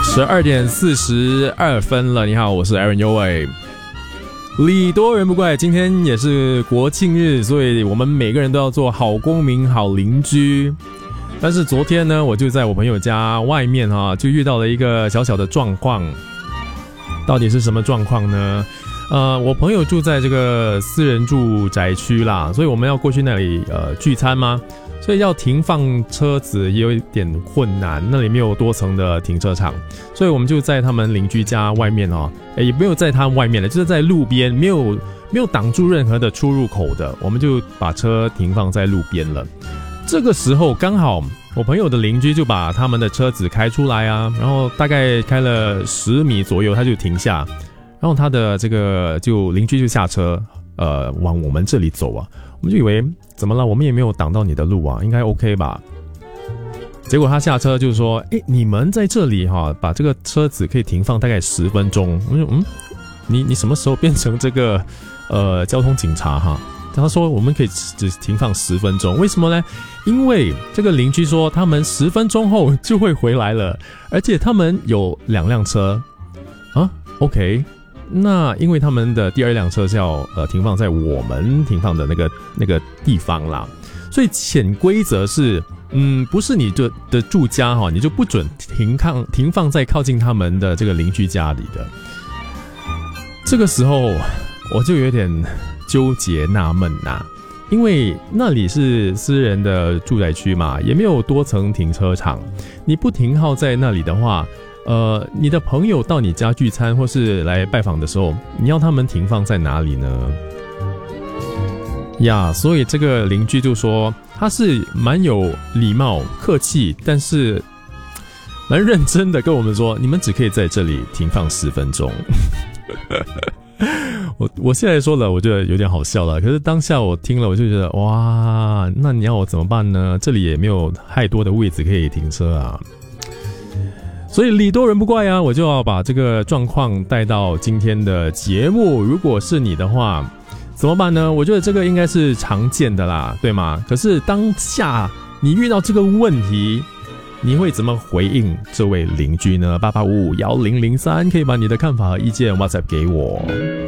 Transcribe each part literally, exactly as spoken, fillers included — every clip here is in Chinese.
十二点四十二分了，你好，我是 Aaron 优伟。礼多人不怪，今天也是国庆日，所以我们每个人都要做好公民、好邻居。但是昨天呢，我就在我朋友家外面哈、啊，就遇到了一个小小的状况。到底是什么状况呢？呃，我朋友住在这个私人住宅区啦，所以我们要过去那里呃聚餐吗？所以要停放车子也有一点困难，那里没有多层的停车场，所以我们就在他们邻居家外面哦，也没有在他外面了，就是在路边，没有没有挡住任何的出入口的，我们就把车停放在路边了。这个时候刚好我朋友的邻居就把他们的车子开出来啊，然后大概开了十米左右，他就停下，然后他的这个就邻居就下车，呃，往我们这里走啊，我们就以为怎么了？我们也没有挡到你的路啊，应该 OK 吧？结果他下车就说：“哎，你们在这里哈、啊，把这个车子可以停放大概十分钟。”我说：“嗯，你你什么时候变成这个呃交通警察哈？”他说：“我们可以只停放十分钟，为什么呢？因为这个邻居说他们十分钟后就会回来了，而且他们有两辆车啊。OK。”那因为他们的第二辆车是要呃停放在我们停放的那个那个地方啦，所以潜规则是，嗯，不是你的的住家哈，你就不准停放停放在靠近他们的这个邻居家里的。这个时候我就有点纠结纳闷呐，因为那里是私人的住宅区嘛，也没有多层停车场，你不停靠在那里的话。呃，你的朋友到你家聚餐或是来拜访的时候，你要他们停放在哪里呢？呀，所以这个邻居就说他是蛮有礼貌、客气，但是蛮认真的跟我们说，你们只可以在这里停放十分钟。我我现在说了，我觉得有点好笑了。可是当下我听了，我就觉得哇，那你要我怎么办呢？这里也没有太多的位置可以停车啊。所以礼多人不怪啊，我就要把这个状况带到今天的节目。如果是你的话，怎么办呢？我觉得这个应该是常见的啦，对吗？可是当下你遇到这个问题，你会怎么回应这位邻居呢？八八五五一零零三可以把你的看法和意见 WhatsApp 给我。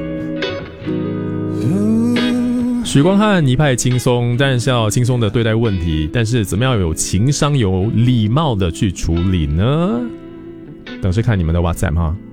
许光汉一派轻松，当然是要轻松的对待问题，但是怎么样有情商、有礼貌的去处理呢？等着看你们的 WhatsApp 哈。